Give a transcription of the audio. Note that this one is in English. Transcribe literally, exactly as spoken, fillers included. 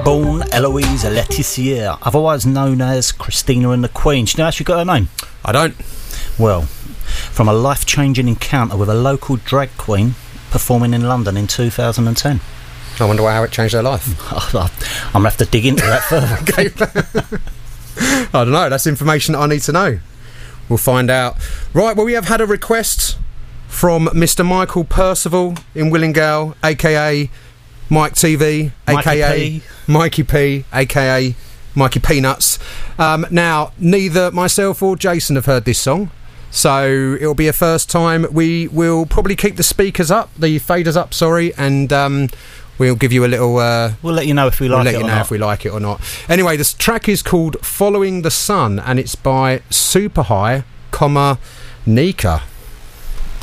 born Eloise Letizier, otherwise known as Christina and the Queen. Do you know how she got her name? I don't. Well, from a life-changing encounter with a local drag queen performing in London in two thousand ten. I wonder how it changed her life. I'm going to have to dig into that further. Okay. I don't know. That's information that I need to know. We'll find out. Right, well, we have had a request from Mister Michael Percival in Willingale, a k a. Mike T V, a k a. Mikey P. Mikey P, a k a. Mikey Peanuts. Um, now, neither myself or Jason have heard this song, so it'll be a first time. We will probably keep the speakers up, the faders up, sorry, and um, we'll give you a little... Uh, we'll let you know if we like we'll it let you or know not. if we like it or not. Anyway, this track is called Following the Sun, and it's by Super High, comma, Nika.